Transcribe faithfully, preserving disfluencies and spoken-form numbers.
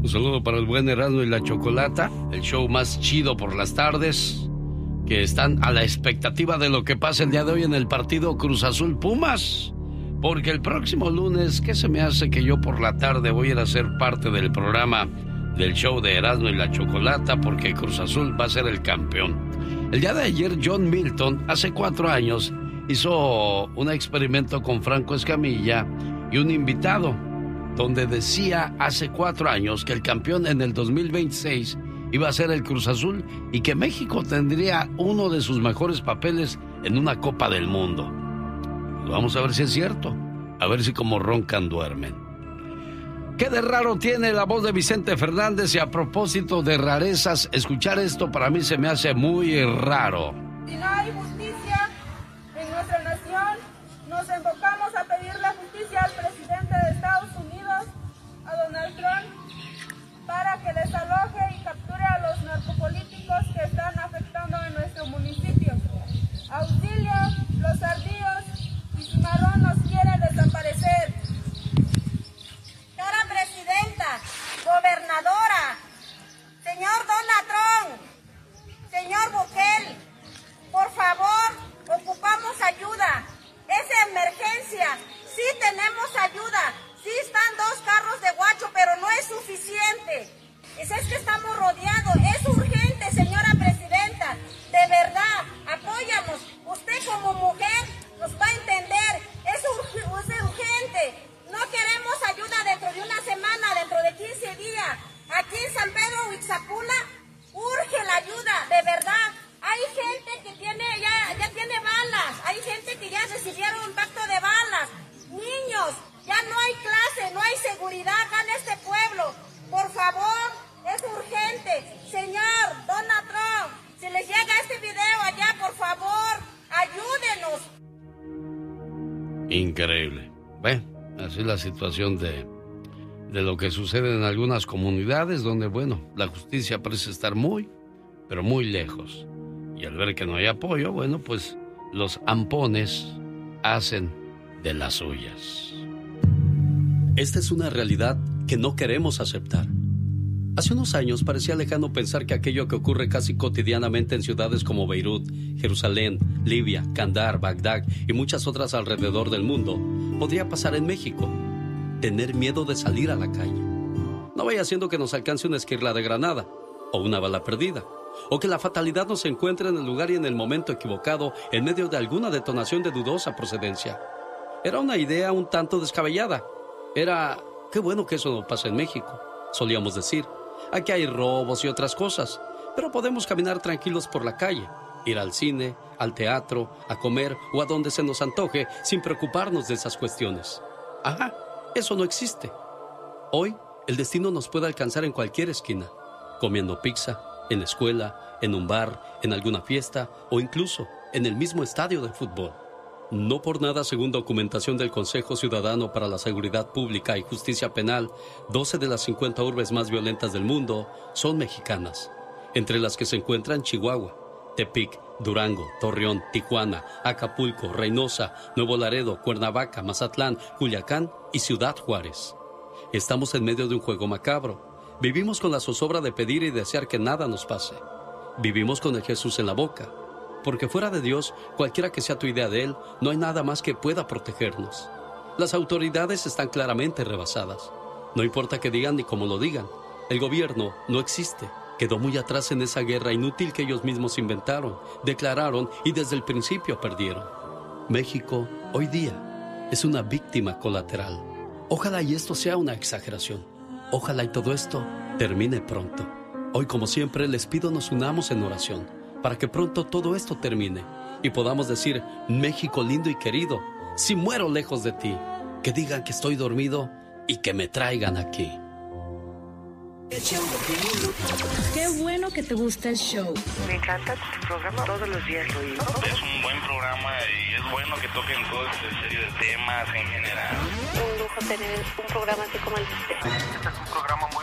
Un saludo para el buen Erasmo y la Chocolata, el show más chido por las tardes, que están a la expectativa de lo que pase el día de hoy en el partido Cruz Azul Pumas. Porque el próximo lunes, ¿qué se me hace que yo por la tarde voy a ir a ser parte del programa del show de Erasmo y la Chocolata? Porque Cruz Azul va a ser el campeón. El día de ayer, John Milton, hace cuatro años, hizo un experimento con Franco Escamilla y un invitado, donde decía hace cuatro años que el campeón en el dos mil veintiséis iba a ser el Cruz Azul y que México tendría uno de sus mejores papeles en una Copa del Mundo. Vamos a ver si es cierto, a ver si como roncan duermen. ¿Qué de raro tiene la voz de Vicente Fernández? Y a propósito de rarezas, escuchar esto para mí se me hace muy raro. Si no hay justicia en nuestra nación, nos enfocamos a pedir la justicia al presidente de Estados Unidos, a Donald Trump, para que desaloje y capture a los narcopolíticos que están afectando en nuestro municipio. Auxilio, los ardillos y Cimarrón nos quieren desaparecer. Señora presidenta, gobernadora, señor Donald Trump, señor Bukele, por favor, ocupamos ayuda. Es emergencia, sí tenemos ayuda, sí están dos carros de guacho, pero no es suficiente. Es, es que estamos rodeados, es urgente, señora presidenta, de verdad, apóyanos. Usted como mujer nos va a entender, es, urg es urgente. No queremos ayuda dentro de una semana, dentro de quince días. Aquí en San Pedro Huixapula urge la ayuda, de verdad. Hay gente que tiene ya, ya tiene balas, hay gente que ya recibieron impacto de balas. Niños, ya no hay clase, no hay seguridad acá en este pueblo. Por favor, es urgente. Señor Donald Trump, si les llega este video allá, por favor, ayúdenos. Increíble. Bueno, así es la situación de, de lo que sucede en algunas comunidades donde, bueno, la justicia parece estar muy, pero muy lejos. Y al ver que no hay apoyo, bueno, pues los ampones hacen de las suyas. Esta es una realidad que no queremos aceptar. Hace unos años parecía lejano pensar que aquello que ocurre casi cotidianamente en ciudades como Beirut, Jerusalén, Libia, Kandahar, Bagdad y muchas otras alrededor del mundo podría pasar en México. Tener miedo de salir a la calle. No vaya siendo que nos alcance una esquirla de granada o una bala perdida, o que la fatalidad nos encuentre en el lugar y en el momento equivocado en medio de alguna detonación de dudosa procedencia. Era una idea un tanto descabellada. Era, qué bueno que eso no pasa en México, solíamos decir. Aquí hay robos y otras cosas, pero podemos caminar tranquilos por la calle, ir al cine, al teatro, a comer o a donde se nos antoje sin preocuparnos de esas cuestiones. Ajá, eso no existe. Hoy, el destino nos puede alcanzar en cualquier esquina, comiendo pizza, en la escuela, en un bar, en alguna fiesta o incluso en el mismo estadio de fútbol. No por nada, según documentación del Consejo Ciudadano para la Seguridad Pública y Justicia Penal, doce de las cincuenta urbes más violentas del mundo son mexicanas, entre las que se encuentran Chihuahua, Tepic, Durango, Torreón, Tijuana, Acapulco, Reynosa, Nuevo Laredo, Cuernavaca, Mazatlán, Culiacán y Ciudad Juárez. Estamos en medio de un juego macabro. Vivimos con la zozobra de pedir y desear que nada nos pase. Vivimos con el Jesús en la boca. Porque fuera de Dios, cualquiera que sea tu idea de Él, no hay nada más que pueda protegernos. Las autoridades están claramente rebasadas. No importa que digan ni cómo lo digan. El gobierno no existe. Quedó muy atrás en esa guerra inútil que ellos mismos inventaron, declararon y desde el principio perdieron. México, hoy día, es una víctima colateral. Ojalá y esto sea una exageración. Ojalá y todo esto termine pronto. Hoy, como siempre, les pido nos unamos en oración para que pronto todo esto termine y podamos decir, México lindo y querido, si muero lejos de ti, que digan que estoy dormido y que me traigan aquí. Qué bueno que te gusta el show. Me encanta tu programa, todos los días lo oigo. Es un buen programa y es bueno que toquen todo este serie de temas en general. Un lujo tener un programa así como el de usted. Este es un programa muy